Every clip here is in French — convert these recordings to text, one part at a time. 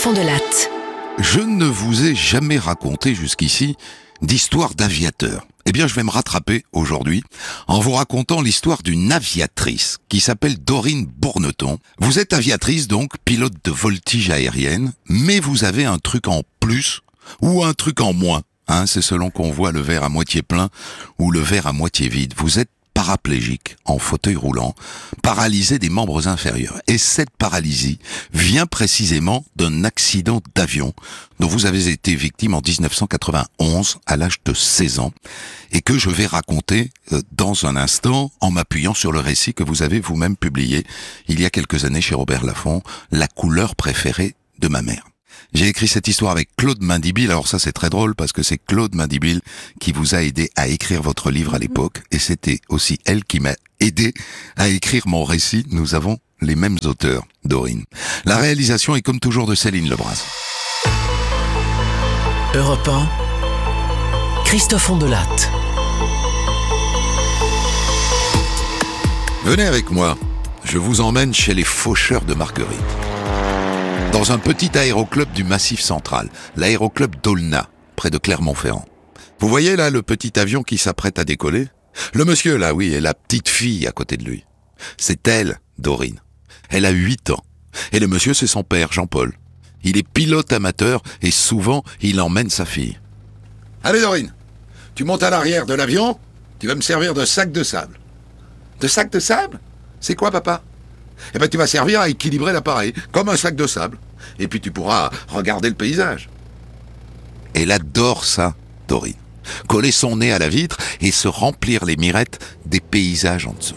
Fond de latte. Je ne vous ai jamais raconté jusqu'ici d'histoire d'aviateur. Eh bien, je vais me rattraper aujourd'hui en vous racontant l'histoire d'une aviatrice qui s'appelle Dorine Bourneton. Vous êtes aviatrice, donc pilote de voltige aérienne, mais vous avez un truc en plus ou un truc en moins. C'est selon qu'on voit le verre à moitié plein ou le verre à moitié vide. Vous êtes paraplégique, en fauteuil roulant, paralysé des membres inférieurs. Et cette paralysie vient précisément d'un accident d'avion dont vous avez été victime en 1991 à l'âge de 16 ans et que je vais raconter dans un instant en m'appuyant sur le récit que vous avez vous-même publié il y a quelques années chez Robert Laffont, La couleur préférée de ma mère. J'ai écrit cette histoire avec Claude Mandibille. Alors ça, c'est très drôle parce que c'est Claude Mandibille qui vous a aidé à écrire votre livre à l'époque. Et c'était aussi elle qui m'a aidé à écrire mon récit. Nous avons les mêmes auteurs, Dorine. La réalisation est comme toujours de Céline Lebras. Europe 1, Christophe Fond de latte. Venez avec moi. Je vous emmène chez les faucheurs de Marguerite. Dans un petit aéroclub du Massif Central, l'aéroclub d'Aulnat, près de Clermont-Ferrand. Vous voyez là le petit avion qui s'apprête à décoller ? Le monsieur là, oui, et la petite fille à côté de lui. C'est elle, Dorine. Elle a 8 ans. Et le monsieur, c'est son père, Jean-Paul. Il est pilote amateur et souvent, il emmène sa fille. Allez Dorine, tu montes à l'arrière de l'avion, tu vas me servir de sac de sable. De sac de sable ? C'est quoi, papa ? Eh ben, tu vas servir à équilibrer l'appareil, comme un sac de sable. Et puis tu pourras regarder le paysage. Elle adore ça, Dorine. Coller son nez à la vitre et se remplir les mirettes des paysages en dessous.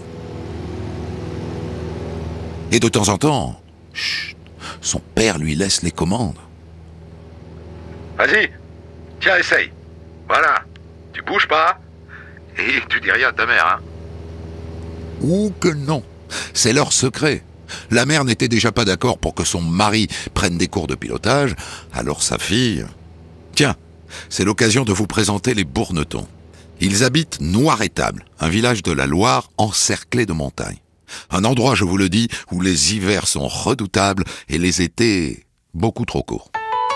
Et de temps en temps, chut, son père lui laisse les commandes. Vas-y, tiens, essaye. Voilà, tu bouges pas et tu dis rien à ta mère, hein. Ou que non. C'est leur secret. La mère n'était déjà pas d'accord pour que son mari prenne des cours de pilotage, alors sa fille... Tiens, c'est l'occasion de vous présenter les Bournetons. Ils habitent Noirétable, un village de la Loire encerclé de montagnes. Un endroit, je vous le dis, où les hivers sont redoutables et les étés beaucoup trop courts.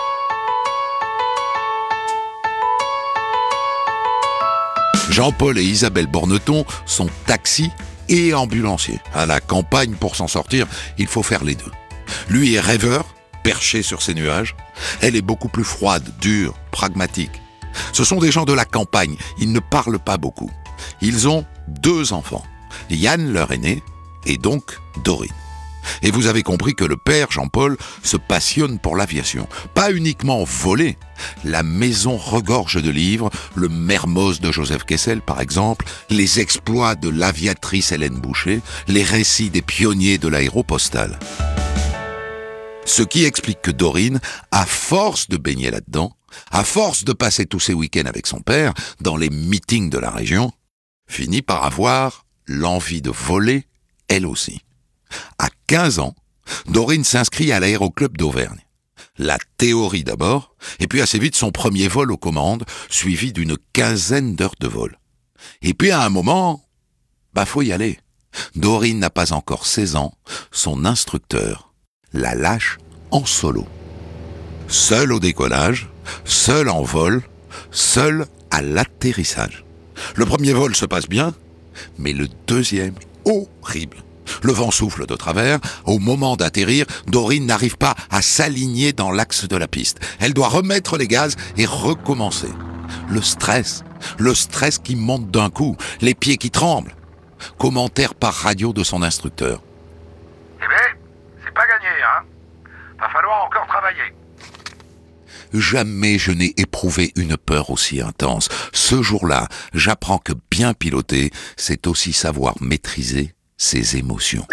Jean-Paul et Isabelle Bourneton sont taxis et ambulancier. À la campagne, pour s'en sortir, il faut faire les deux. Lui est rêveur, perché sur ses nuages. Elle est beaucoup plus froide, dure, pragmatique. Ce sont des gens de la campagne, ils ne parlent pas beaucoup. Ils ont 2 enfants. Yann, leur aîné, et donc Dorine. Et vous avez compris que le père, Jean-Paul, se passionne pour l'aviation. Pas uniquement voler. La maison regorge de livres, le Mermoz de Joseph Kessel par exemple, les exploits de l'aviatrice Hélène Boucher, les récits des pionniers de l'aéropostale. Ce qui explique que Dorine, à force de baigner là-dedans, à force de passer tous ses week-ends avec son père, dans les meetings de la région, finit par avoir l'envie de voler, elle aussi. À 15 ans, Dorine s'inscrit à l'aéroclub d'Auvergne. La théorie d'abord, et puis assez vite son premier vol aux commandes, suivi d'une 15aine d'heures de vol. Et puis à un moment, faut y aller. Dorine n'a pas encore 16 ans, son instructeur la lâche en solo. Seule au décollage, seule en vol, seule à l'atterrissage. Le premier vol se passe bien, mais le deuxième, horrible. Le vent souffle de travers. Au moment d'atterrir, Dorine n'arrive pas à s'aligner dans l'axe de la piste. Elle doit remettre les gaz et recommencer. Le stress qui monte d'un coup, les pieds qui tremblent. Commentaire par radio de son instructeur. Eh bien, c'est pas gagné, hein. Va falloir encore travailler. Jamais je n'ai éprouvé une peur aussi intense. Ce jour-là, j'apprends que bien piloter, c'est aussi savoir maîtriser ses émotions.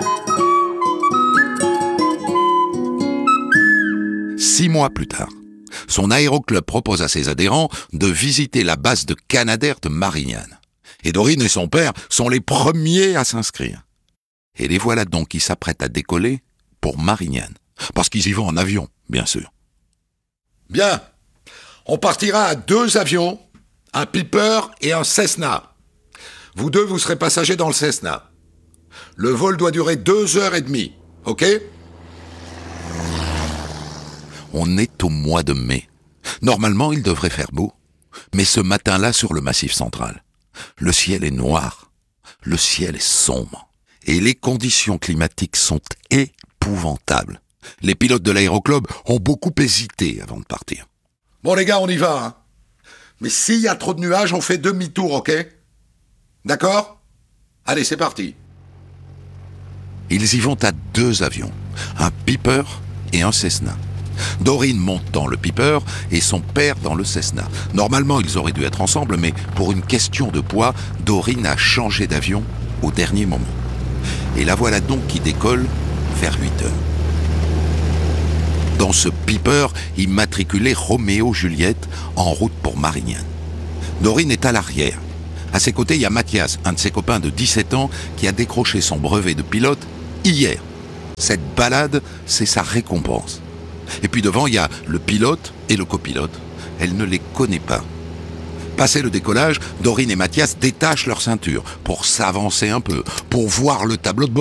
6 mois plus tard, son aéroclub propose à ses adhérents de visiter la base de Canadair de Marignane. Et Dorine et son père sont les premiers à s'inscrire. Et les voilà donc qui s'apprêtent à décoller pour Marignane. Parce qu'ils y vont en avion, bien sûr. Bien, on partira à 2 avions, un Piper et un Cessna. Vous 2, vous serez passagers dans le Cessna. Le vol doit durer 2h30, ok ? On est au mois de mai. Normalement, il devrait faire beau. Mais ce matin-là, sur le Massif central, le ciel est noir, le ciel est sombre. Et les conditions climatiques sont épouvantables. Les pilotes de l'aéroclub ont beaucoup hésité avant de partir. Bon les gars, on y va, hein. Mais s'il y a trop de nuages, on fait demi-tour, ok? D'accord? Allez, c'est parti. Ils y vont à 2 avions, un Piper et un Cessna. Dorine monte dans le Piper et son père dans le Cessna. Normalement, ils auraient dû être ensemble, mais pour une question de poids, Dorine a changé d'avion au dernier moment. Et la voilà donc qui décolle vers 8 heures. Dans ce Piper, immatriculé Roméo-Juliette, en route pour Marignane. Dorine est à l'arrière. À ses côtés, il y a Mathias, un de ses copains de 17 ans, qui a décroché son brevet de pilote hier. Cette balade, c'est sa récompense. Et puis devant, il y a le pilote et le copilote. Elle ne les connaît pas. Passé le décollage, Dorine et Mathias détachent leur ceinture pour s'avancer un peu, pour voir le tableau de bord.